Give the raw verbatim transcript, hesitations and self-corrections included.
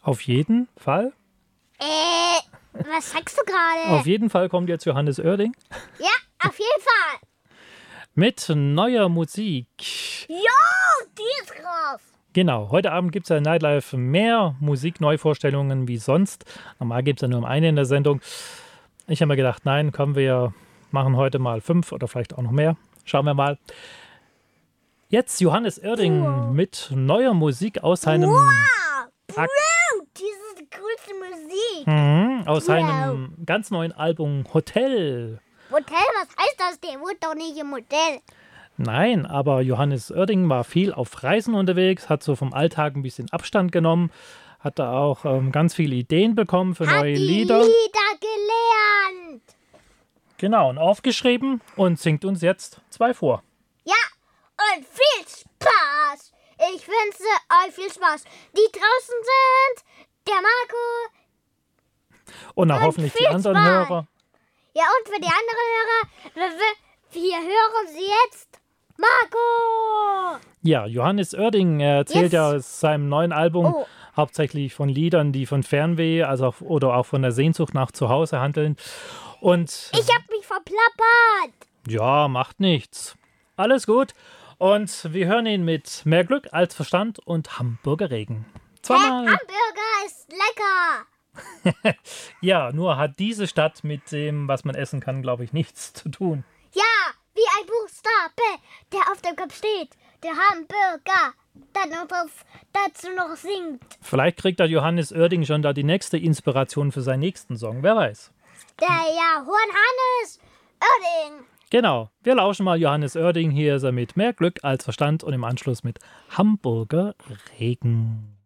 Auf jeden Fall. Äh, was sagst du gerade? Auf jeden Fall kommt jetzt Johannes Oerding Ja, auf jeden Fall. mit neuer Musik. Jo, die ist raus. Genau, heute Abend gibt es ja in Nightlife mehr Musikneuvorstellungen wie sonst. Normal gibt es ja nur eine in der Sendung. Ich habe mir gedacht, nein, komm, wir machen heute mal fünf oder vielleicht auch noch mehr. Schauen wir mal. Jetzt Johannes Oerding Wow. mit neuer Musik aus seinem, Wow, Ak- Bro, das ist die coolste Musik. Mhm, aus Wow. seinem ganz neuen Album Hotel. Hotel, was heißt das? Der wohnt doch nicht im Hotel. Nein, aber Johannes Oerding war viel auf Reisen unterwegs, hat so vom Alltag ein bisschen Abstand genommen, hat da auch ähm, ganz viele Ideen bekommen für Hat neue die Lieder. Lieder gelernt. Genau, und aufgeschrieben und singt uns jetzt zwei vor. Ja, und viel Spaß. Ich wünsche euch viel Spaß. Die draußen sind der Marco. Und auch Und hoffentlich die viel anderen Spaß. Hörer. Ja, und für die anderen Hörer, wir, wir wir hören sie jetzt. Marco. Ja, Johannes Oerding er erzählt Yes. ja aus seinem neuen Album Oh. hauptsächlich von Liedern, die von Fernweh also auch, oder auch von der Sehnsucht nach Zuhause handeln. Und Ich hab mich verplappert. ja, macht nichts. Alles gut. Und wir hören ihn mit Mehr Glück als Verstand und Hamburger Regen. Der Zweimal. Hamburger ist lecker. Ja, nur hat diese Stadt mit dem, was man essen kann, glaube ich, nichts zu tun. Ja, wie ein Buchstabe, der auf dem Kopf steht. Der Hamburger, dann noch auf, dazu noch singt. Vielleicht kriegt der Johannes Oerding schon da die nächste Inspiration für seinen nächsten Song. Wer weiß. Der ja, Horn Hannes Oerding. Genau, wir lauschen mal Johannes Oerding. Hier ist er mit Mehr Glück als Verstand und im Anschluss mit Hamburger Regen.